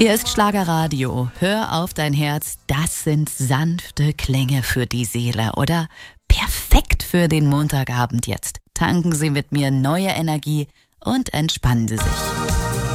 Hier ist Schlagerradio. Hör auf dein Herz. Das sind sanfte Klänge für die Seele, oder? Perfekt für den Montagabend jetzt. Tanken Sie mit mir neue Energie und entspannen Sie sich.